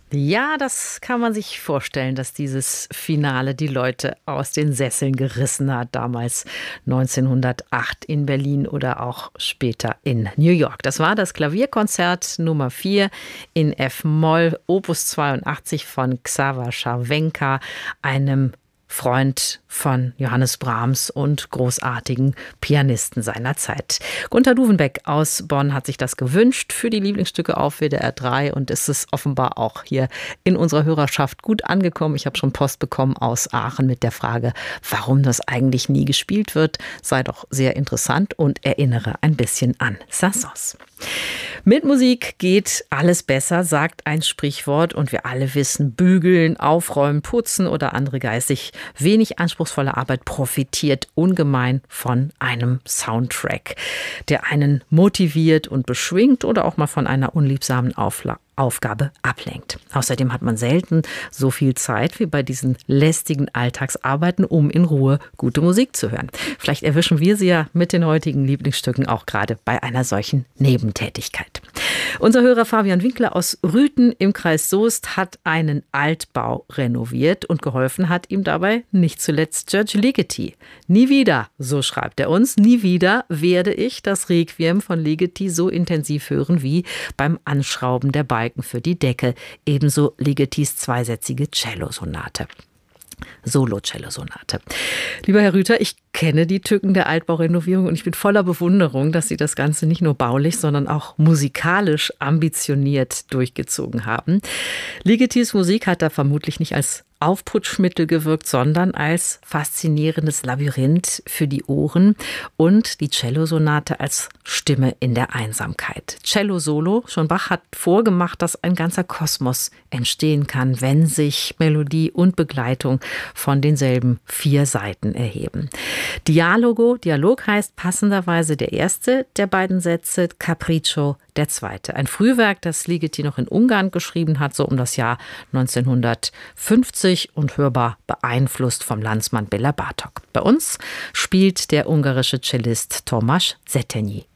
Ja, das kann man sich vorstellen, dass dieses Finale die Leute aus den Sesseln gerissen hat, damals 1908 in Berlin oder auch später in New York. Das war das Klavierkonzert Nummer 4 in F-Moll, Opus 82 von Xaver Scharwenka, einem Freund von Johannes Brahms und großartigen Pianisten seiner Zeit. Gunter Duvenbeck aus Bonn hat sich das gewünscht für die Lieblingsstücke auf WDR 3 und ist es offenbar auch hier in unserer Hörerschaft gut angekommen. Ich habe schon Post bekommen aus Aachen mit der Frage, warum das eigentlich nie gespielt wird. Sei doch sehr interessant und erinnere ein bisschen an Saint-Saëns. Mit Musik geht alles besser, sagt ein Sprichwort, und wir alle wissen, bügeln, aufräumen, putzen oder andere geistig wenig anspruchsvolle Arbeit profitiert ungemein von einem Soundtrack, der einen motiviert und beschwingt oder auch mal von einer unliebsamen Aufgabe ablenkt. Außerdem hat man selten so viel Zeit wie bei diesen lästigen Alltagsarbeiten, um in Ruhe gute Musik zu hören. Vielleicht erwischen wir Sie ja mit den heutigen Lieblingsstücken auch gerade bei einer solchen Nebentätigkeit. Unser Hörer Fabian Winkler aus Rüthen im Kreis Soest hat einen Altbau renoviert und geholfen hat ihm dabei nicht zuletzt Serge Ligeti. Nie wieder, so schreibt er uns, nie wieder werde ich das Requiem von Ligeti so intensiv hören wie beim Anschrauben der Balken für die Decke, ebenso Ligetis zweisätzige Cellosonate. Solo-Cello-Sonate. Lieber Herr Rüther, ich kenne die Tücken der Altbaurenovierung und ich bin voller Bewunderung, dass Sie das Ganze nicht nur baulich, sondern auch musikalisch ambitioniert durchgezogen haben. Ligetis Musik hat da vermutlich nicht als Aufputschmittel gewirkt, sondern als faszinierendes Labyrinth für die Ohren und die Cellosonate als Stimme in der Einsamkeit. Cello-Solo, schon Bach hat vorgemacht, dass ein ganzer Kosmos entstehen kann, wenn sich Melodie und Begleitung von denselben 4 Seiten erheben. Dialog heißt passenderweise der erste der beiden Sätze, Capriccio der zweite. Ein Frühwerk, das Ligeti noch in Ungarn geschrieben hat, so um das Jahr 1950 und hörbar beeinflusst vom Landsmann Béla Bartók. Bei uns spielt der ungarische Cellist Tomasz Zetenyi.